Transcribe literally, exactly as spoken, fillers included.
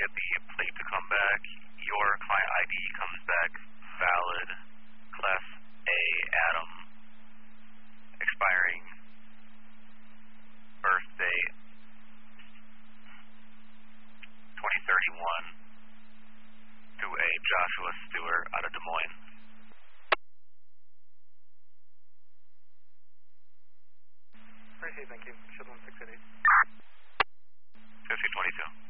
get the plate to come back. Your client I D comes back valid. Class A Adam. Expiring birthday twenty thirty-one to a Joshua Stewart out of Des Moines. Appreciate it, thank you. Shield one six eight eight. fifty twenty-two.